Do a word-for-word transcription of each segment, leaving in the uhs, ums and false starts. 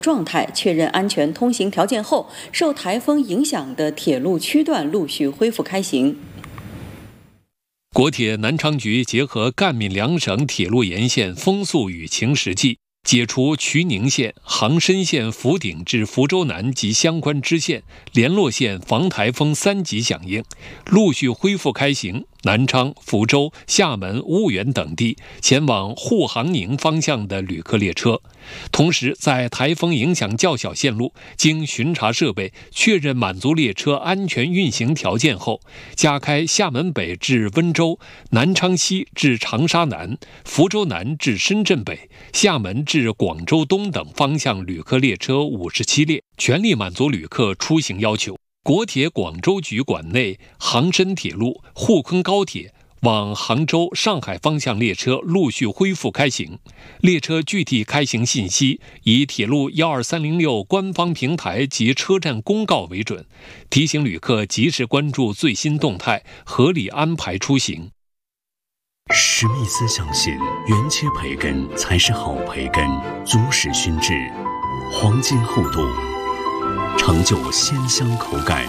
状态，确认安全通行条件后，受台风影响的铁路区段陆续恢复开行。 国铁南昌局结合赣闽两省铁路沿线风速雨情实际，解除瞿宁线、杭深线福鼎至福州南及相关支线、联络线防台风三级响应，陆续恢复开行南昌、福州、厦门、婺源等地前往沪杭宁方向的旅客列车。同时，在台风影响较小线路，经巡查设备确认满足列车安全运行条件后，加开厦门北至温州、南昌西至长沙南、福州南至深圳北、厦门至广州东等方向旅客列车五十七列，全力满足旅客出行要求。国铁广州局管内杭深铁路、沪昆高铁往杭州、上海方向列车陆续恢复开行，列车具体开行信息以铁路一二三零六官方平台及车站公告为准，提醒旅客及时关注最新动态，合理安排出行。 史密斯相信，原切培根才是好培根，足使熏制，黄金厚度，成就鲜香口感。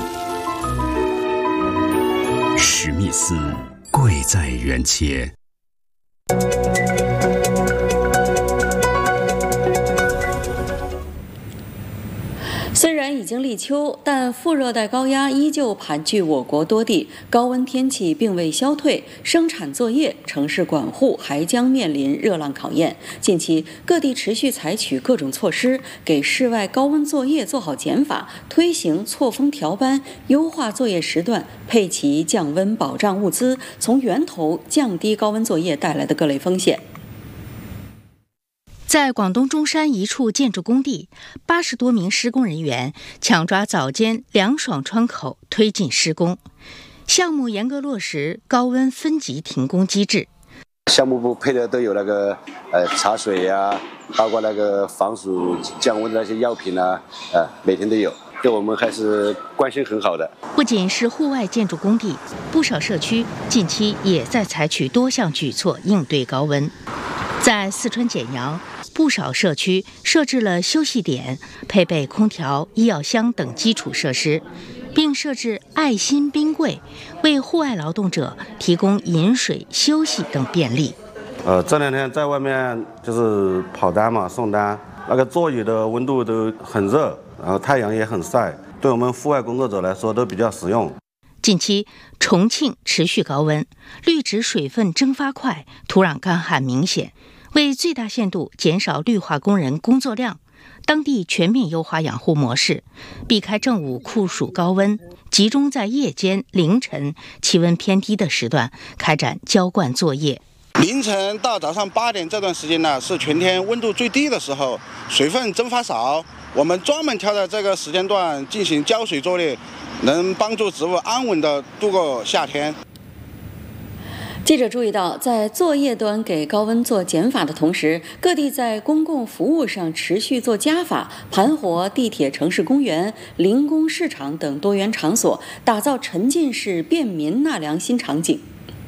史密斯，贵在原切。 虽然已经立秋，但副热带高压依旧盘踞我国多地，高温天气并未消退，生产作业、城市管护还将面临热浪考验。近期，各地持续采取各种措施，给室外高温作业做好减法，推行错峰调班，优化作业时段，配齐降温保障物资，从源头降低高温作业带来的各类风险。 在广东中山一处建筑工地，八十多名施工人员抢抓早间凉爽窗口推进施工。项目严格落实高温分级停工机制。 项目部配的都有那个呃茶水呀、啊，包括那个防暑降温的那些药品啊，呃每天都有，对我们还是关心很好的。 不仅是户外建筑工地，不少社区近期也在采取多项举措应对高温。在四川简阳，不少社区设置了休息点，配备空调、医药箱等基础设施，并设置爱心冰柜，为户外劳动者提供饮水、休息等便利。 呃，这两天在外面就是跑单嘛，送单，那个座椅的温度都很热，然后太阳也很晒，对我们户外工作者来说都比较实用。 近期，重庆持续高温，绿植水分蒸发快，土壤干旱明显。为最大限度减少绿化工人工作量，当地全面优化养护模式，避开正午酷暑高温，集中在夜间、凌晨气温偏低的时段开展浇灌作业。 凌晨到早上八点这段时间呢，是全天温度最低的时候，水分蒸发少。我们专门挑在这个时间段进行浇水作业，能帮助植物安稳地度过夏天。 记者注意到，在作业端给高温做减法的同时，各地在公共服务上持续做加法，盘活地铁、城市公园、零工市场等多元场所，打造沉浸式便民纳凉新场景。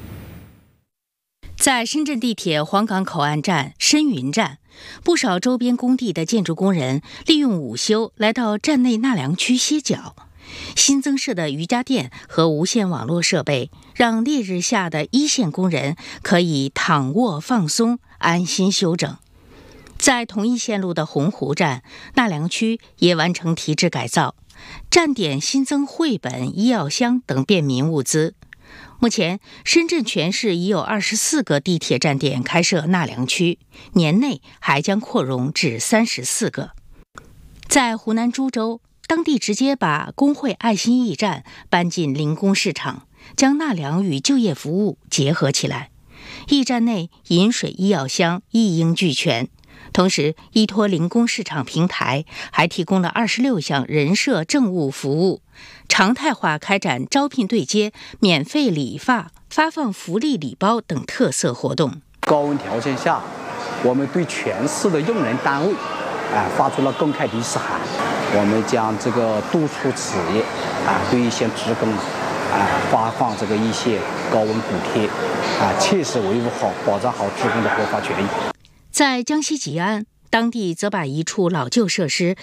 在深圳地铁黄岗口岸站深云站，不少周边工地的建筑工人利用午休来到站内纳凉区歇脚。新增设的瑜伽垫和无线网络设备，让烈日下的一线工人可以躺卧放松，安心休整。在同一线路的洪湖站，纳凉区也完成提质改造，站点新增绘本、医药箱等便民物资。目前，深圳全市已有二十四个地铁站点开设纳凉区，年内还将扩容至三十四个。在湖南株洲，当地直接把工会爱心驿站搬进零工市场，将纳凉与就业服务结合起来。驿站内饮水、医药箱一应俱全，同时依托零工市场平台，还提供了二十六项人社政务服务，常态化开展招聘对接、免费理发、发放福利礼包等特色活动。 高温条件下，我们对全市的用人单位啊发出了公开提示函，我们将这个督促企业啊对一线职工啊发放这个一些高温补贴啊，切实维护好、保障好职工的合法权益。 在江西吉安， 当地则把一处老旧设施